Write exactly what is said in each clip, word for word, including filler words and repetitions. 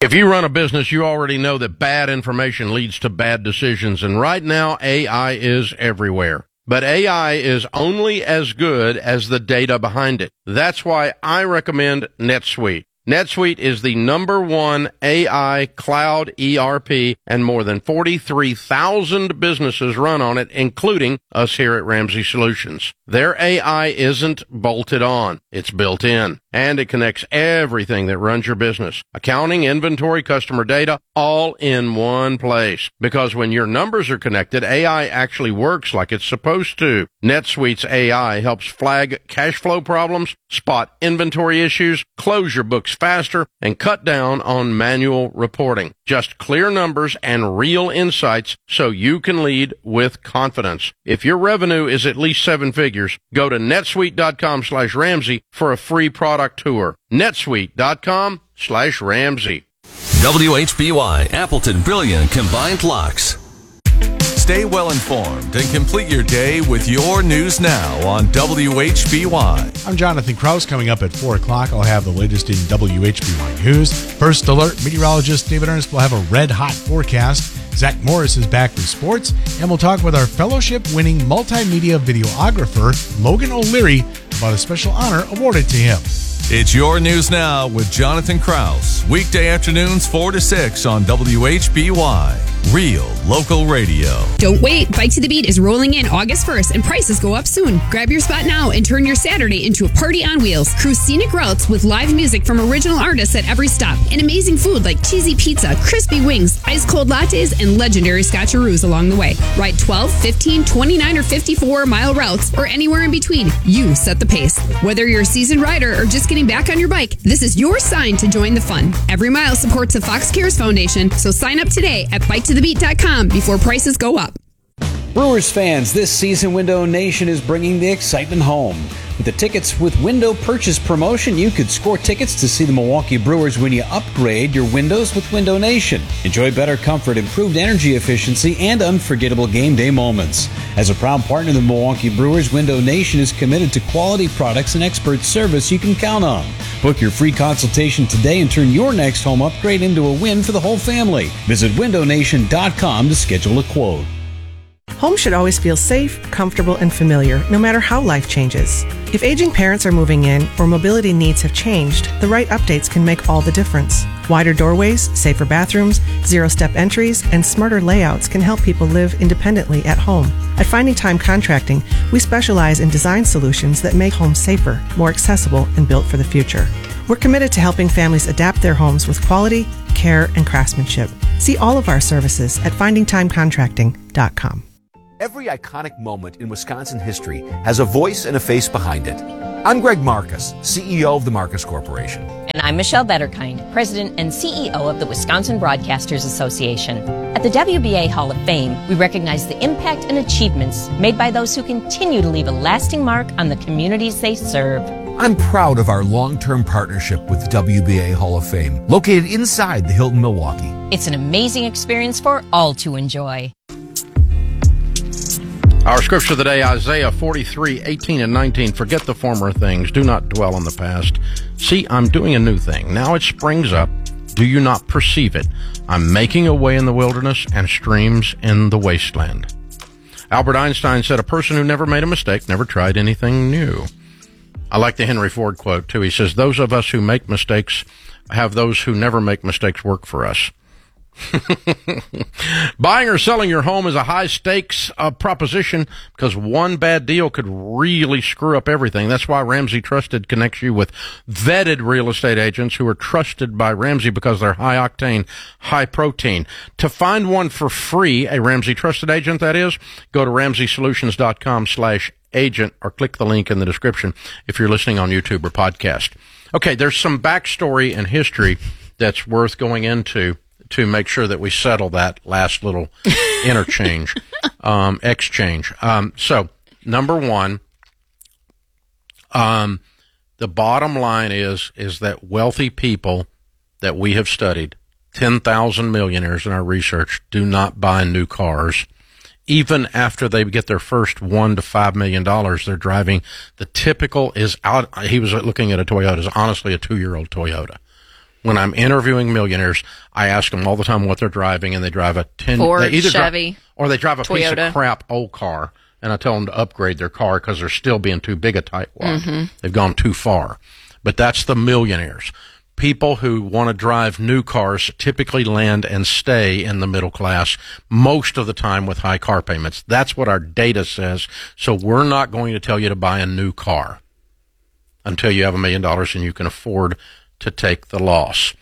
If you run a business, you already know that bad information leads to bad decisions. And right now, A I is everywhere. But A I is only as good as the data behind it. That's why I recommend NetSuite. NetSuite is the number one A I cloud E R P, and more than forty-three thousand businesses run on it, including us here at Ramsey Solutions. Their A I isn't bolted on. It's built in, and it connects everything that runs your business. Accounting, inventory, customer data, all in one place. Because when your numbers are connected, A I actually works like it's supposed to. NetSuite's A I helps flag cash flow problems, spot inventory issues, close your books faster, and cut down on manual reporting. Just clear numbers and real insights so you can lead with confidence. If your revenue is at least seven figures, go to netsuite.com slash Ramsey for a free product tour. netsuite.com slash Ramsey. W H B Y Appleton Brilliant Combined Locks. Stay well informed and complete your day with your news now on W H B Y. I'm Jonathan Krause. Coming up at four o'clock, I'll have the latest in W H B Y news. First alert, meteorologist David Ernst will have a red-hot forecast. Zach Morris is back with sports, and we'll talk with our fellowship-winning multimedia videographer, Logan O'Leary, about a special honor awarded to him. It's your news now with Jonathan Krause. Weekday afternoons four to six on W H B Y. Real local radio. Don't wait. Bike to the Beat is rolling in August first and prices go up soon. Grab your spot now and turn your Saturday into a party on wheels. Cruise scenic routes with live music from original artists at every stop. And amazing food like cheesy pizza, crispy wings, ice cold lattes, and legendary scotcheroos along the way. Ride twelve, fifteen, twenty-nine, or fifty-four mile routes or anywhere in between. You set the pace. Whether you're a seasoned rider or just getting back on your bike, this is your sign to join the fun. Every mile supports the Fox Cares Foundation, so sign up today at bike to the beat dot com before prices go up. Brewers fans, this season Window Nation is bringing the excitement home. With the Tickets with Window Purchase promotion, you could score tickets to see the Milwaukee Brewers when you upgrade your windows with Window Nation. Enjoy better comfort, improved energy efficiency, and unforgettable game day moments. As a proud partner of the Milwaukee Brewers, Window Nation is committed to quality products and expert service you can count on. Book your free consultation today and turn your next home upgrade into a win for the whole family. Visit window nation dot com to schedule a quote. Home should always feel safe, comfortable, and familiar, no matter how life changes. If aging parents are moving in or mobility needs have changed, the right updates can make all the difference. Wider doorways, safer bathrooms, zero-step entries, and smarter layouts can help people live independently at home. At Finding Time Contracting, we specialize in design solutions that make homes safer, more accessible, and built for the future. We're committed to helping families adapt their homes with quality, care, and craftsmanship. See all of our services at finding time contracting dot com. Every iconic moment in Wisconsin history has a voice and a face behind it. I'm Greg Marcus, C E O of the Marcus Corporation. And I'm Michelle Betterkind, President and C E O of the Wisconsin Broadcasters Association. At the W B A Hall of Fame, we recognize the impact and achievements made by those who continue to leave a lasting mark on the communities they serve. I'm proud of our long-term partnership with the W B A Hall of Fame, located inside the Hilton Milwaukee. It's an amazing experience for all to enjoy. Our scripture of the day, Isaiah forty-three, eighteen and nineteen. Forget the former things. Do not dwell on the past. See, I'm doing a new thing. Now it springs up. Do you not perceive it? I'm making a way in the wilderness and streams in the wasteland. Albert Einstein said, a person who never made a mistake never tried anything new. I like the Henry Ford quote, too. He says, those of us who make mistakes have those who never make mistakes work for us. Buying or selling your home is a high stakes uh, proposition because one bad deal could really screw up everything. That's why Ramsey Trusted connects you with vetted real estate agents who are trusted by Ramsey because they're high octane, high protein. To find one for free, a Ramsey Trusted agent, that is, go to ramsey solutions dot com slash agent or click the link in the description if you're listening on YouTube or podcast. Okay, there's some backstory and history that's worth going into to make sure that we settle that last little interchange, um, exchange. Um, so, number one, um, the bottom line is, is that wealthy people that we have studied, ten thousand millionaires in our research, do not buy new cars. Even after they get their first one to five million dollars, they're driving. The typical is out. He was looking at a Toyota. Is honestly a two-year-old Toyota. When I'm interviewing millionaires, I ask them all the time what they're driving, and they drive a ten Ford, they either Chevy, dri- or they drive a Toyota. piece of crap old car, and I tell them to upgrade their car because they're still being too big a tightwad. Mm-hmm. They've gone too far. But that's the millionaires. People who want to drive new cars typically land and stay in the middle class most of the time with high car payments. That's what our data says. So we're not going to tell you to buy a new car until you have a million dollars and you can afford to take the loss.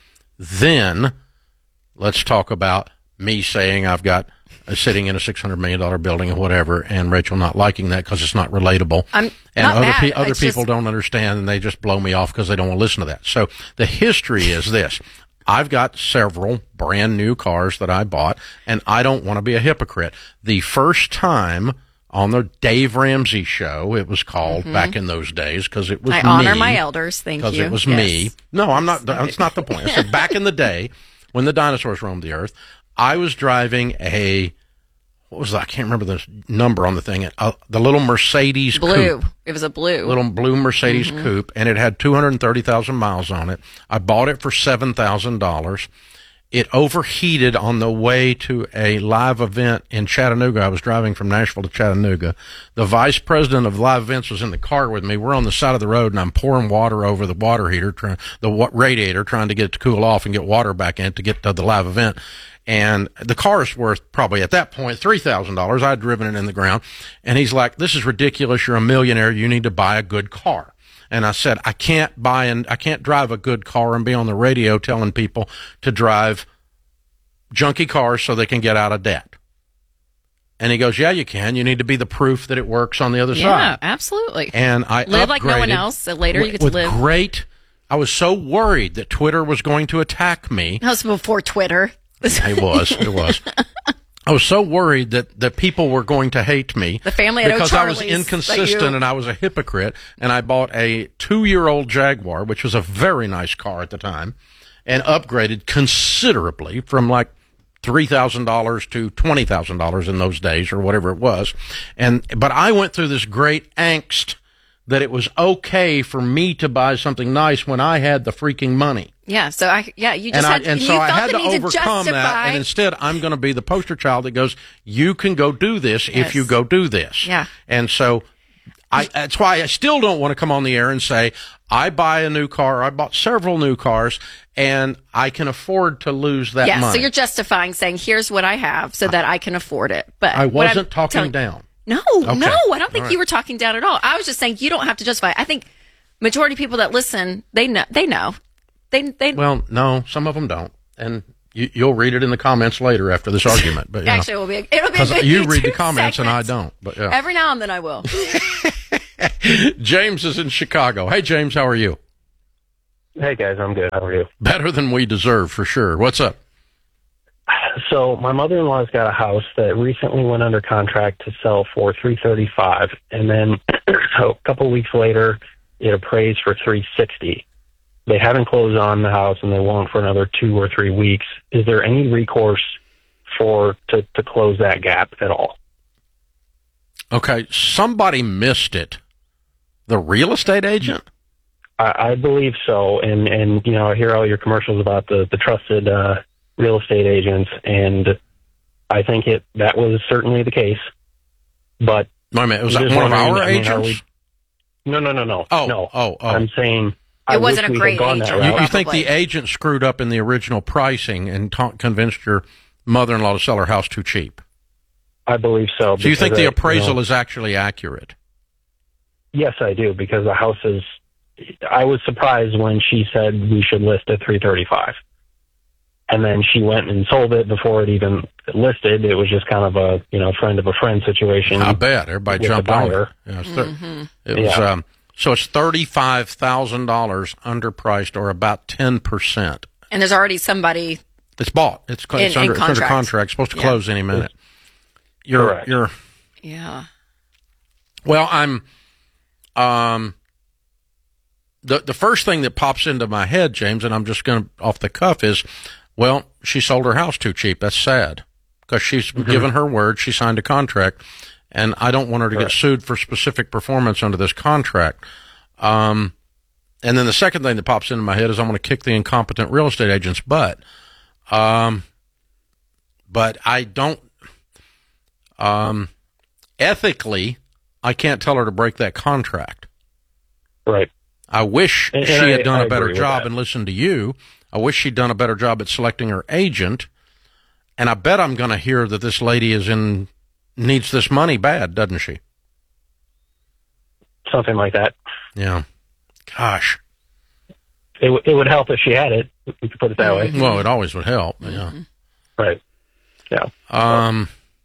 Then let's talk about me saying I've got uh, sitting in a six hundred million dollars building or whatever, and Rachel not liking that because it's not relatable. I'm and not other, mad. pe- other It's people just- don't understand, and they just blow me off because they don't want to listen to that. So the history is this. I've got several brand new cars that I bought, and I don't want to be a hypocrite. The first time on the Dave Ramsey show, it was called Mhm. back in those days because it was I me. honor my elders. Thank you. Because it was Yes. me. No, I'm not. That's not the point. I said back in the day when the dinosaurs roamed the earth, I was driving a, what was that? I can't remember the number on the thing. Uh, the little Mercedes Blue. coupe. It was a blue. Little blue Mercedes Mhm. coupe, and it had two hundred thirty thousand miles on it. I bought it for seven thousand dollars. It overheated on the way to a live event in Chattanooga. I was driving from Nashville to Chattanooga. The vice president of live events was in the car with me. We're on the side of the road, and I'm pouring water over the water heater, trying, the wa- radiator, trying to get it to cool off and get water back in to get to the live event. And the car is worth probably at that point three thousand dollars. I'd driven it in the ground. And he's like, this is ridiculous. You're a millionaire. You need to buy a good car. And I said, I can't buy and I can't drive a good car and be on the radio telling people to drive junky cars so they can get out of debt. And he goes, yeah, you can. You need to be the proof that it works on the other yeah, side. Yeah, absolutely. And I live like no one upgraded else. So later you get with to live. Great. I was so worried that Twitter was going to attack me. That was before Twitter. It was. It was. I was so worried that, that people were going to hate me. The family at because I was O'Charlie's, inconsistent like you. and I was a hypocrite. And I bought a two-year-old Jaguar, which was a very nice car at the time, and upgraded considerably from like three thousand dollars to twenty thousand dollars in those days or whatever it was. And but I went through this great angst that it was okay for me to buy something nice when I had the freaking money. Yeah, so I yeah, you just and had I, and you so I felt had the to need overcome to that, justify. and instead I'm going to be the poster child that goes, you can go do this Yes. if you go do this. Yeah. And so I, that's why I still don't want to come on the air and say, I buy a new car, I bought several new cars, and I can afford to lose that yeah, money. so you're justifying saying, here's what I have so that I can afford it. But I what I'm wasn't talking telling- down. No, Okay. no, I don't think All right. you were talking down at all. I was just saying you don't have to justify. I think majority of people that listen, they know. They know. They they. Well, no, some of them don't. And you, you'll read it in the comments later after this argument. But you Actually, know, it will be. A, it'll be a 'cause good you read the YouTube comments and I segment. don't. But yeah. Every now and then I will. James is in Chicago. Hey, James, how are you? Hey, guys, I'm good. How are you? Better than we deserve, for sure. What's up? So my mother-in-law's got a house that recently went under contract to sell for three thirty-five, and then so a couple of weeks later, it appraised for three sixty. They haven't closed on the house, and they won't for another two or three weeks. Is there any recourse for to, to close that gap at all? Okay, somebody missed it. The real estate agent? I, I believe so, and and you know I hear all your commercials about the the trusted uh, real estate agents, and I think it that was certainly the case. But wait a minute, was I'm that just one of wondering, our I mean, are agents? we- no, no, no, no. Oh, no. oh, oh. I'm saying I It wasn't wish a we had great gone that agent. You, route. you think Probably. the agent screwed up in the original pricing and ta- convinced your mother-in-law to sell her house too cheap? I believe so. So you think because the I- appraisal you know, is actually accurate? Yes, I do, because the house is. I was surprised when she said we should list at three thirty-five, and then she went and sold it before it even listed. It was just kind of a you know friend of a friend situation. I bet everybody with jumped the on it. buyer. Yeah, it's thir- Mm-hmm. It was Yeah. um, so it's thirty-five thousand dollars underpriced, or about ten percent. And there's already somebody. It's bought. It's, In- it's in under it's under contract. contract. Supposed to Yeah. close any minute. You're Correct. you're Yeah. well. I'm um. The the first thing that pops into my head, James, and I'm just going to off the cuff is, well, she sold her house too cheap. That's sad because she's Mm-hmm. given her word. She signed a contract, and I don't want her to Correct. get sued for specific performance under this contract. Um, and then the second thing that pops into my head is I'm going to kick the incompetent real estate agent's butt. Um, but I don't, um, ethically, I can't tell her to break that contract. Right. I wish and, she and had I, done I a better agree with job that. and listened to you. I wish she'd done a better job at selecting her agent. And I bet I'm going to hear that this lady is in, needs this money bad, doesn't she? Something like that. Yeah. Gosh. It, w- it would help if she had it. We could put it that way. Well, it always would help. Yeah. Right. Yeah. Um,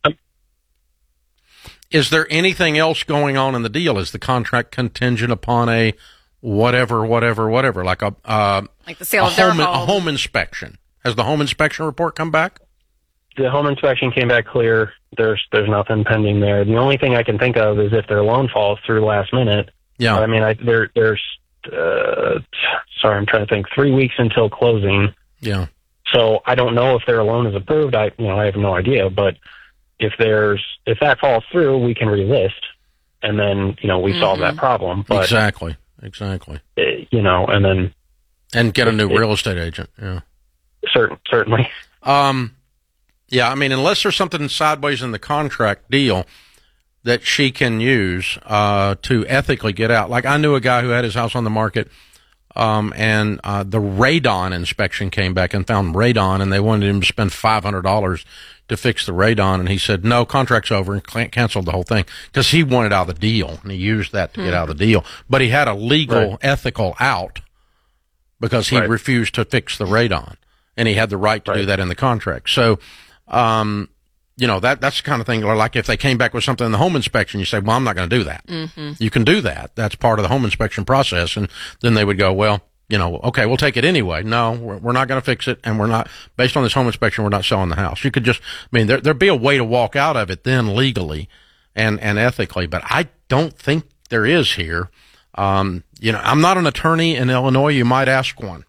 is there anything else going on in the deal? Is the contract contingent upon a whatever, whatever, whatever, like a uh, like the sale a of their home, home. a home inspection? Has the home inspection report come back? The home inspection came back clear. There's there's nothing pending there. The only thing I can think of is if their loan falls through last minute. Yeah. I mean, I, there there's uh, sorry, I'm trying to think. Three weeks until closing. Yeah. So I don't know if their loan is approved. I you know I have no idea. But if there's if that falls through, we can relist, and then you know we mm-hmm. solve that problem. But, exactly. Exactly. Uh, you know, and then and get a new it, real estate agent. Yeah. Certain certainly. Um. Yeah, I mean, unless there's something sideways in the contract deal that she can use uh, to ethically get out. Like, I knew a guy who had his house on the market, um, and uh, the radon inspection came back and found radon, and they wanted him to spend five hundred dollars to fix the radon, and he said, no, contract's over, and can- canceled the whole thing, because he wanted out of the deal, and he used that to Hmm. get out of the deal. But he had a legal, Right. ethical out because he Right. refused to fix the radon, and he had the right to Right. do that in the contract. So, Um, you know, that, that's the kind of thing, or like if they came back with something in the home inspection, you say, well, I'm not going to do that. Mm-hmm. You can do that. That's part of the home inspection process. And then they would go, well, you know, okay, we'll take it anyway. No, we're, we're not going to fix it. And we're not, based on this home inspection, we're not selling the house. You could just, I mean, there, there'd be a way to walk out of it then legally and, and ethically, but I don't think there is here. Um, you know, I'm not an attorney in Illinois. You might ask one.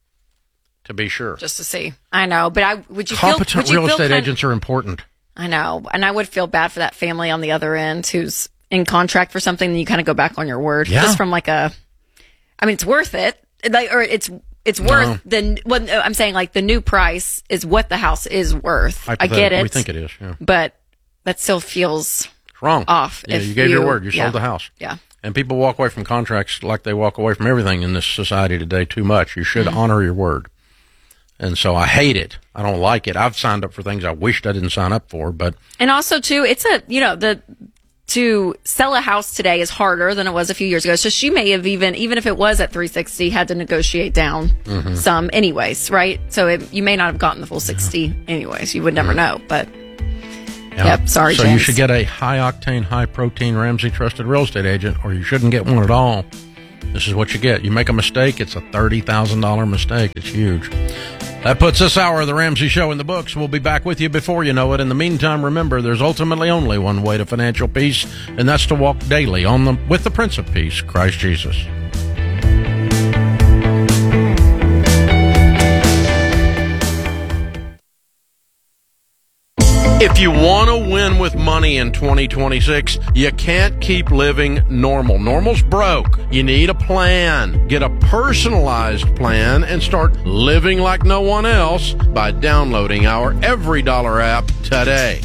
To be sure. Just to see. I know, but I would you Competent feel, would you real feel estate kind- agents are important. I know, and I would feel bad for that family on the other end who's in contract for something, and you kind of go back on your word. Yeah. Just from like a, I mean, it's worth it. Like, or it's it's worth the. What I'm saying, like the new price is what the house is worth. I get it. We think it is, yeah. But that still feels It's wrong. off. Yeah, if you gave you, your word. You yeah. sold the house. Yeah. And people walk away from contracts like they walk away from everything in this society today too much. You should Mm-hmm. honor your word. And so I hate it. I don't like it. I've signed up for things I wished I didn't sign up for, but And also, too, it's a, you know, the, to sell a house today is harder than it was a few years ago. So she may have even, even if it was at three sixty, had to negotiate down Mhm. some anyways, right? So it, you may not have gotten the full sixty anyways. You would never know, but yeah. yep, sorry, So James. you should get a high octane, high protein Ramsey trusted real estate agent, or you shouldn't get one at all. This is what you get. You make a mistake, it's a thirty thousand dollars mistake. It's huge. That puts this hour of the Ramsey Show in the books. We'll be back with you before you know it. In the meantime, remember, there's ultimately only one way to financial peace, and that's to walk daily on the with the Prince of Peace, Christ Jesus. If you want to win with money in twenty twenty-six, you can't keep living normal. Normal's broke. You need a plan. Get a personalized plan and start living like no one else by downloading our Every Dollar app today.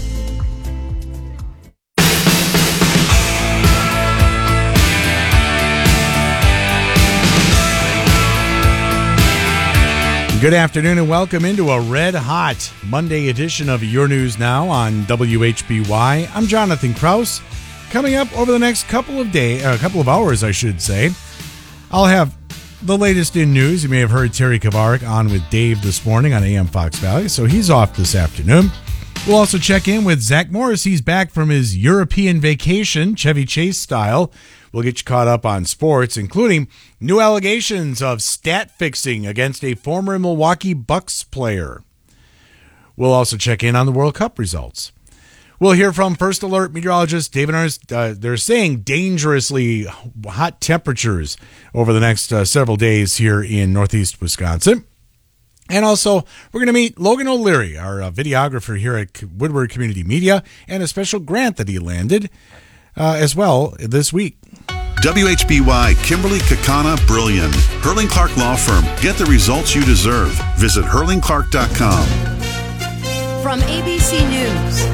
Good afternoon and welcome into a red hot Monday edition of Your News Now on W H B Y. I'm Jonathan Kraus. Coming up over the next couple of day, a uh, couple of hours, I should say, I'll have the latest in news. You may have heard Terry Kavarik on with Dave this morning on A M Fox Valley, so he's off this afternoon. We'll also check in with Zach Morris. He's back from his European vacation, Chevy Chase style. We'll get you caught up on sports, including new allegations of stat fixing against a former Milwaukee Bucks player. We'll also check in on the World Cup results. We'll hear from First Alert meteorologist David Ernst. Uh, they're saying dangerously hot temperatures over the next uh, several days here in northeast Wisconsin. And also, we're going to meet Logan O'Leary, our uh, videographer here at Woodward Community Media, and a special grant that he landed uh, as well this week. W H B Y Kimberly Kakana Brilliant. Hurling Clark Law Firm. Get the results you deserve. Visit hurling clark dot com. From A B C News,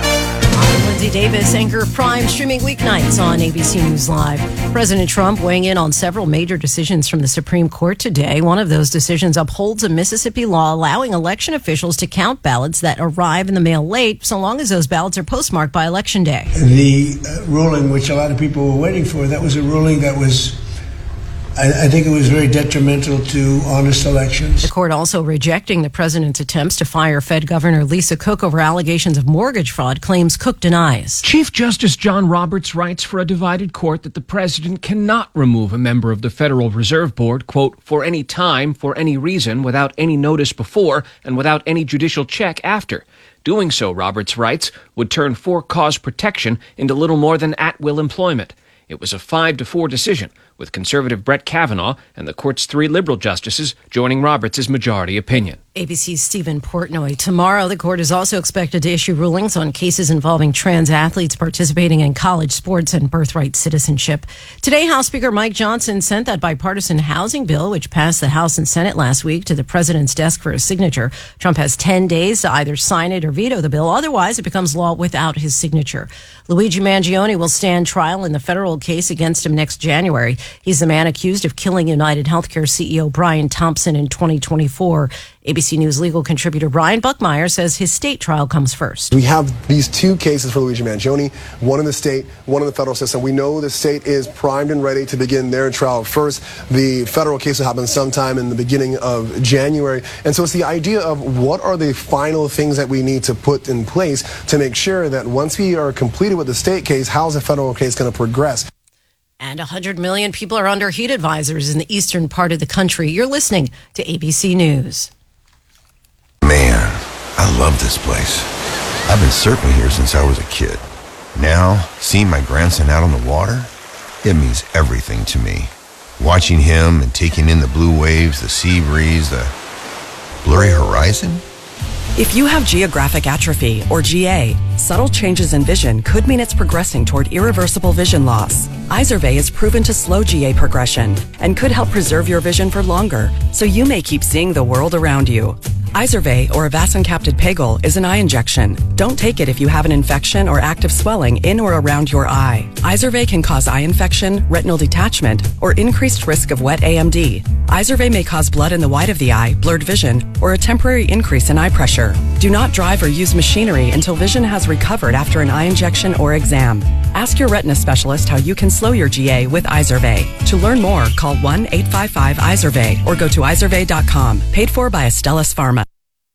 I'm Lindsay Davis, anchor of Prime, streaming weeknights on A B C News Live. President Trump weighing in on several major decisions from the Supreme Court today. One of those decisions upholds a Mississippi law allowing election officials to count ballots that arrive in the mail late, so long as those ballots are postmarked by Election Day. The uh, ruling, which a lot of people were waiting for, that was a ruling that was, I, I think it was very detrimental to honest elections. The court also rejecting the president's attempts to fire Fed Governor Lisa Cook over allegations of mortgage fraud, claims Cook denies. Chief Justice John Roberts writes for a divided court that the president cannot remove a member of the Federal Reserve Board, quote, for any time, for any reason, without any notice before, and without any judicial check after. Doing so, Roberts writes, would turn for-cause protection into little more than at-will employment. It was a five to four decision, with conservative Brett Kavanaugh and the court's three liberal justices joining Roberts' majority opinion. A B C's Stephen Portnoy. Tomorrow, the court is also expected to issue rulings on cases involving trans athletes participating in college sports and birthright citizenship. Today, House Speaker Mike Johnson sent that bipartisan housing bill, which passed the House and Senate last week, to the president's desk for his signature. Trump has ten days to either sign it or veto the bill. Otherwise, it becomes law without his signature. Luigi Mangione will stand trial in the federal case against him next January. He's the man accused of killing United Healthcare C E O Brian Thompson in twenty twenty-four. A B C News legal contributor Brian Buckmeyer says his state trial comes first. We have these two cases for Luigi Mangione, one in the state, one in the federal system. We know the state is primed and ready to begin their trial first. The federal case will happen sometime in the beginning of January. And so it's the idea of what are the final things that we need to put in place to make sure that once we are completed with the state case, how's the federal case going to progress? And one hundred million people are under heat advisors in the eastern part of the country. You're listening to A B C News. Man, I love this place. I've been surfing here since I was a kid. Now, seeing my grandson out on the water, it means everything to me. Watching him and taking in the blue waves, the sea breeze, the blurry horizon. If you have geographic atrophy, or G A, subtle changes in vision could mean it's progressing toward irreversible vision loss. Izervay is proven to slow G A progression and could help preserve your vision for longer, so you may keep seeing the world around you. Izervay, or avacincaptad pegol, is an eye injection. Don't take it if you have an infection or active swelling in or around your eye. Izervay can cause eye infection, retinal detachment, or increased risk of wet A M D. Izervay may cause blood in the white of the eye, blurred vision, or a temporary increase in eye pressure. Do not drive or use machinery until vision has recovered after an eye injection or exam. Ask your retina specialist how you can slow your G A with Izervay. To learn more, call one eight five five Izervay or go to izervay dot com. Paid for by Astellas Pharma.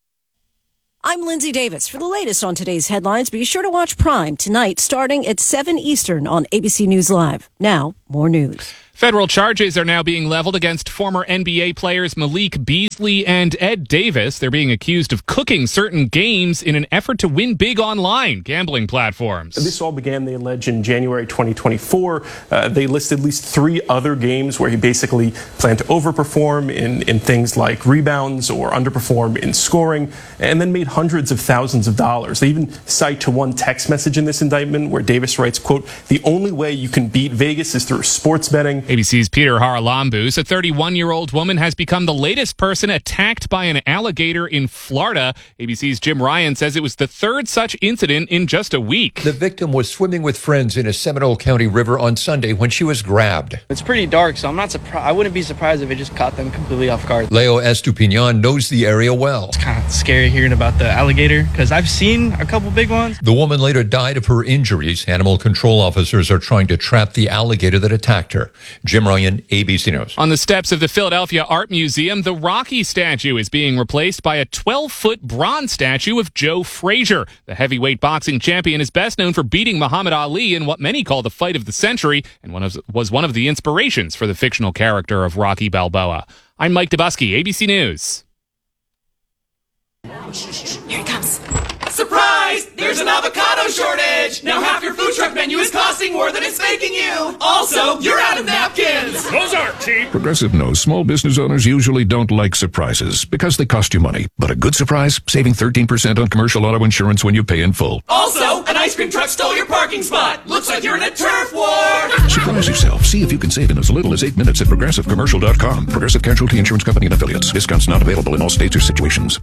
I'm Lindsay Davis. For the latest on today's headlines, be sure to watch Prime tonight starting at seven Eastern on A B C News Live. Now, more news. Federal charges are now being leveled against former N B A players Malik Beasley and Ed Davis. They're being accused of cooking certain games in an effort to win big online gambling platforms. This all began, they allege, in January twenty twenty-four. Uh, they listed at least three other games where he basically planned to overperform in, in things like rebounds or underperform in scoring, and then made hundreds of thousands of dollars. They even cite to one text message in this indictment where Davis writes, quote, "The only way you can beat Vegas is through sports betting." A B C's Peter Haralambous. A thirty-one-year-old woman has become the latest person attacked by an alligator in Florida. A B C's Jim Ryan says it was the third such incident in just a week. The victim was swimming with friends in a Seminole County river on Sunday when she was grabbed. It's pretty dark, so I'm not surprised. I wouldn't be surprised if it just caught them completely off guard. Leo Estupiñan knows the area well. It's kind of scary hearing about the alligator because I've seen a couple big ones. The woman later died of her injuries. Animal control officers are trying to trap the alligator that attacked her. Jim Ryan, A B C News. On the steps of the Philadelphia Art Museum, the Rocky statue is being replaced by a twelve-foot bronze statue of Joe Frazier. The heavyweight boxing champion is best known for beating Muhammad Ali in what many call the fight of the century, and one of, was one of the inspirations for the fictional character of Rocky Balboa. I'm Mike Dubusky, A B C News. Here it comes. Surprise! There's an avocado shortage! Now half your food truck menu is costing more than it's making you! Also, you're out of napkins! Those aren't cheap! Progressive knows small business owners usually don't like surprises because they cost you money. But a good surprise? Saving thirteen percent on commercial auto insurance when you pay in full. Also, an ice cream truck stole your parking spot! Looks like you're in a turf war! Surprise yourself. See if you can save in as little as eight minutes at progressive commercial dot com. Progressive Casualty Insurance Company and affiliates. Discounts not available in all states or situations.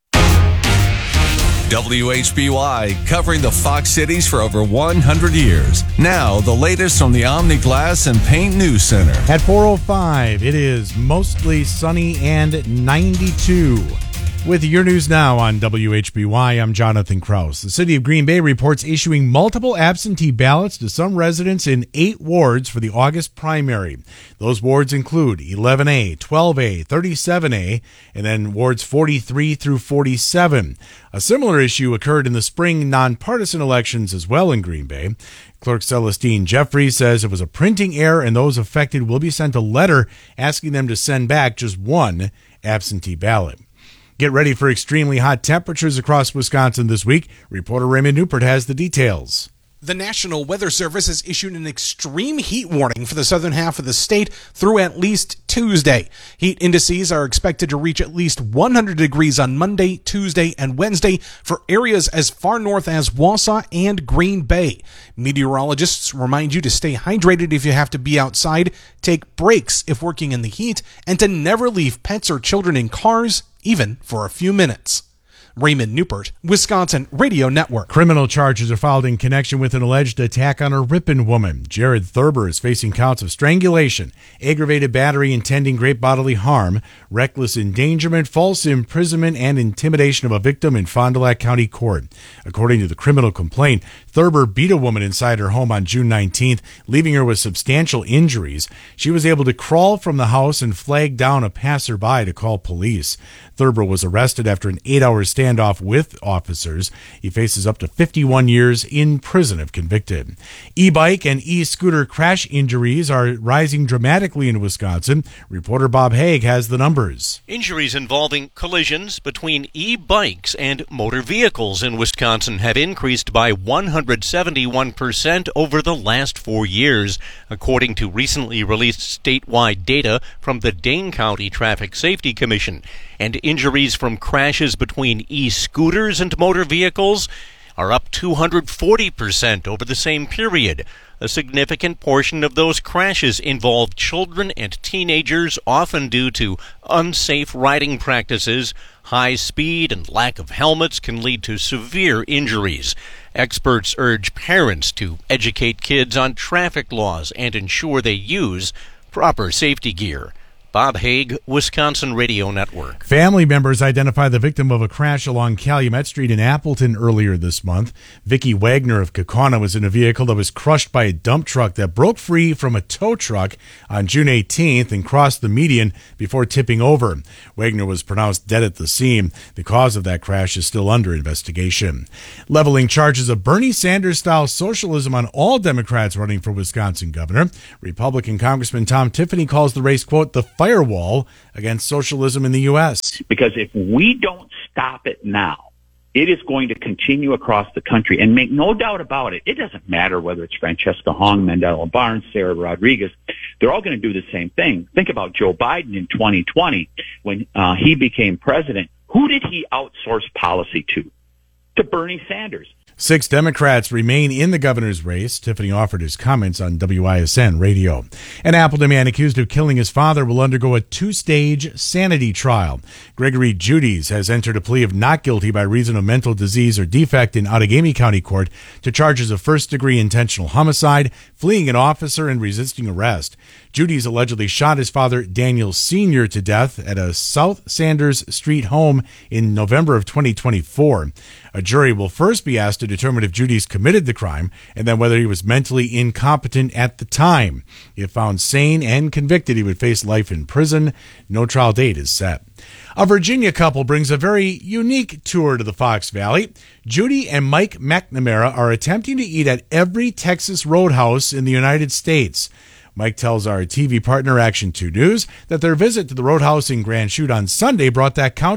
W H B Y, covering the Fox cities for over one hundred years. Now, the latest from the Omni Glass and Paint News Center. At four oh five, it is mostly sunny and ninety-two. With your news now on W H B Y, I'm Jonathan Krause. The city of Green Bay reports issuing multiple absentee ballots to some residents in eight wards for the August primary. Those wards include eleven A, twelve A, thirty-seven A, and then wards forty-three through forty-seven. A similar issue occurred in the spring nonpartisan elections as well in Green Bay. Clerk Celestine Jeffries says it was a printing error and those affected will be sent a letter asking them to send back just one absentee ballot. Get ready for extremely hot temperatures across Wisconsin this week. Reporter Raymond Newport has the details. The National Weather Service has issued an extreme heat warning for the southern half of the state through at least Tuesday. Heat indices are expected to reach at least one hundred degrees on Monday, Tuesday, and Wednesday for areas as far north as Wausau and Green Bay. Meteorologists remind you to stay hydrated if you have to be outside, take breaks if working in the heat, and to never leave pets or children in cars, even for a few minutes. Raymond Newport, Wisconsin Radio Network. Criminal charges are filed in connection with an alleged attack on a Ripon woman. Jared Thurber is facing counts of strangulation, aggravated battery intending great bodily harm, reckless endangerment, false imprisonment, and intimidation of a victim in Fond du Lac County Court. According to the criminal complaint, Thurber beat a woman inside her home on June nineteenth, leaving her with substantial injuries. She was able to crawl from the house and flag down a passerby to call police. Thurber was arrested after an eight-hour standoff with officers. He faces up to fifty-one years in prison if convicted. E-bike and e-scooter crash injuries are rising dramatically in Wisconsin. Reporter Bob Haig has the numbers. Injuries involving collisions between e-bikes and motor vehicles in Wisconsin have increased by one hundred seventy-one percent over the last four years, according to recently released statewide data from the Dane County Traffic Safety Commission. And injuries from crashes between e-scooters and motor vehicles are up two hundred forty percent over the same period. A significant portion of those crashes involved children and teenagers, often due to unsafe riding practices. High speed and lack of helmets can lead to severe injuries. Experts urge parents to educate kids on traffic laws and ensure they use proper safety gear. Bob Haig, Wisconsin Radio Network. Family members identify the victim of a crash along Calumet Street in Appleton earlier this month. Vicki Wagner of Kaukauna was in a vehicle that was crushed by a dump truck that broke free from a tow truck on June eighteenth and crossed the median before tipping over. Wagner was pronounced dead at the scene. The cause of that crash is still under investigation. Leveling charges of Bernie Sanders-style socialism on all Democrats running for Wisconsin governor. Republican Congressman Tom Tiffany calls the race, quote, the firewall against socialism in the U S. Because if we don't stop it now, it is going to continue across the country. And make no doubt about it, it doesn't matter whether it's Francesca Hong, Mandela Barnes, Sarah Rodriguez. They're all going to do the same thing. Think about Joe Biden in twenty twenty when uh, he became president. Who did he outsource policy to? To Bernie Sanders. Six Democrats remain in the governor's race. Tiffany offered his comments on W I S N radio. An Appleton man accused of killing his father will undergo a two-stage sanity trial. Gregory Judies has entered a plea of not guilty by reason of mental disease or defect in Outagamie County Court to charges of first-degree intentional homicide, fleeing an officer, and resisting arrest. Judies allegedly shot his father, Daniel Senior, to death at a South Sanders Street home in November of twenty twenty-four. A jury will first be asked to determine if Judies committed the crime and then whether he was mentally incompetent at the time. If found sane and convicted, he would face life in prison. No trial date is set. A Virginia couple brings a very unique tour to the Fox Valley. Judy and Mike McNamara are attempting to eat at every Texas roadhouse in the United States. Mike tells our T V partner Action two News that their visit to the roadhouse in Grand Chute on Sunday brought that count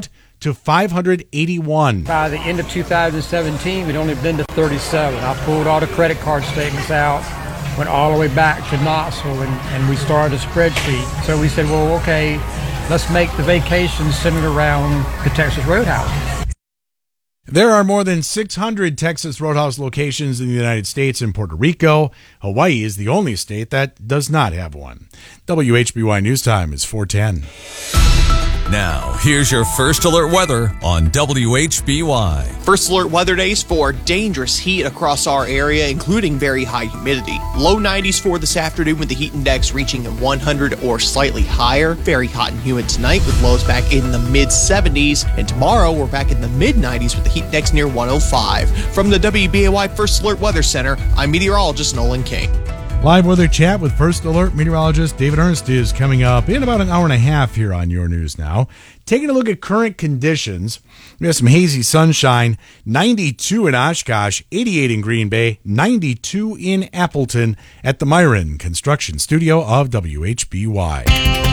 to five hundred eighty-one. By the end of two thousand seventeen, we'd only been to thirty-seven. I pulled all the credit card statements out, went all the way back to Knoxville, and, and we started a spreadsheet. So we said, well, okay, let's make the vacations centered around the Texas Roadhouse. There are more than six hundred Texas Roadhouse locations in the United States and Puerto Rico. Hawaii is the only state that does not have one. W H B Y News Time is four ten. Now, here's your First Alert weather on W H B Y. First Alert weather days for dangerous heat across our area, including very high humidity. Low nineties for this afternoon with the heat index reaching one hundred or slightly higher. Very hot and humid tonight with lows back in the mid seventies. And tomorrow we're back in the mid nineties with the heat index near one oh five. From the W B A Y First Alert Weather Center, I'm meteorologist Nolan King. Live weather chat with First Alert meteorologist David Ernst is coming up in about an hour and a half here on Your News Now. Taking a look at current conditions, we have some hazy sunshine, ninety-two in Oshkosh, eighty-eight in Green Bay, ninety-two in Appleton at the Myron Construction Studio of W H B Y.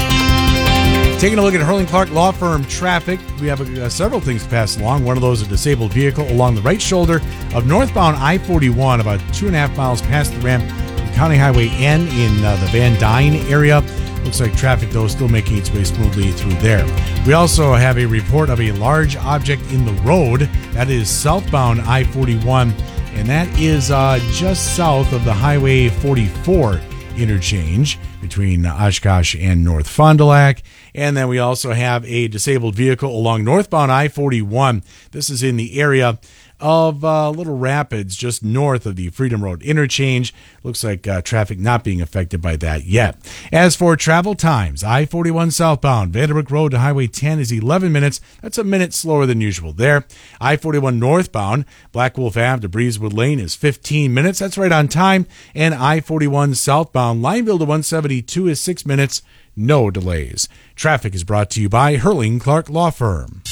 Taking a look at Hurling Clark Law Firm traffic, we have uh, several things to pass along. One of those, a disabled vehicle along the right shoulder of northbound I forty-one, about two and a half miles past the ramp County Highway N in uh, the Van Dyne area. Looks like traffic, though, is still making its way smoothly through there. We also have a report of a large object in the road. That is southbound I forty-one, and that is uh, just south of the Highway forty-four interchange between Oshkosh and North Fond du Lac. And then we also have a disabled vehicle along northbound I forty-one. This is in the area of uh, Little Rapids, just north of the Freedom Road interchange. Looks like uh, traffic not being affected by that yet. As for travel times, I forty-one southbound, Vanderbrook Road to Highway ten is eleven minutes. That's a minute slower than usual there. I forty-one northbound, Black Wolf Avenue to Breezewood Lane is fifteen minutes. That's right on time. And I forty-one southbound, Lineville to one seventy-two is six minutes. No delays. Traffic is brought to you by Hurling Clark Law Firm.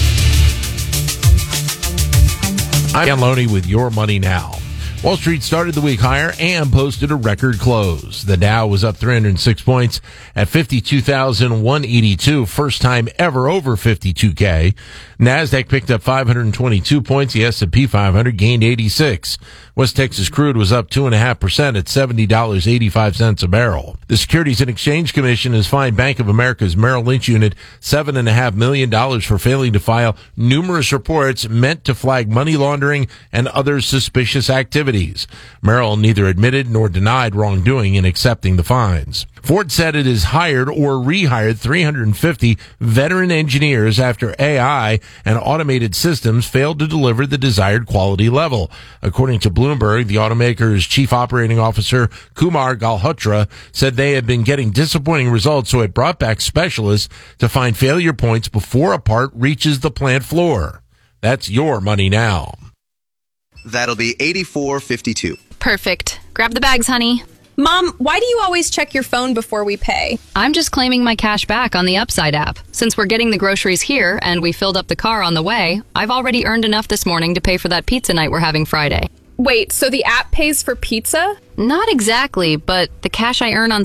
I'm Ken Loney with Your Money Now. Wall Street started the week higher and posted a record close. The Dow was up three hundred six points at fifty-two thousand one hundred eighty-two, first time ever over fifty-two K. NASDAQ picked up five hundred twenty-two points. The S and P five hundred gained eighty-six. West Texas crude was up two point five percent at seventy dollars and eighty-five cents a barrel. The Securities and Exchange Commission has fined Bank of America's Merrill Lynch unit seven point five million dollars for failing to file numerous reports meant to flag money laundering and other suspicious activities. Merrill neither admitted nor denied wrongdoing in accepting the fines. Ford said it has hired or rehired three hundred fifty veteran engineers after A I and automated systems failed to deliver the desired quality level. According to Bloomberg, the automaker's chief operating officer, Kumar Galhotra, said they had been getting disappointing results, so it brought back specialists to find failure points before a part reaches the plant floor. That's Your Money Now. That'll be eighty-four fifty-two. Perfect. Grab the bags, honey. Mom, why do you always check your phone before we pay? I'm just claiming my cash back on the Upside app. Since we're getting the groceries here and we filled up the car on the way, I've already earned enough this morning to pay for that pizza night we're having Friday. Wait, so the app pays for pizza? Not exactly, but the cash I earn on